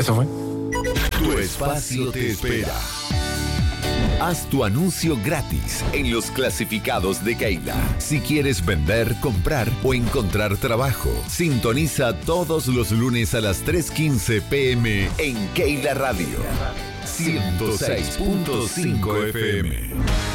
Eso fue. Tu espacio te espera. Haz tu anuncio gratis en los clasificados de Keila. Si quieres vender, comprar o encontrar trabajo, sintoniza todos los lunes a las 3:15 p.m. en Keila Radio 106.5 FM.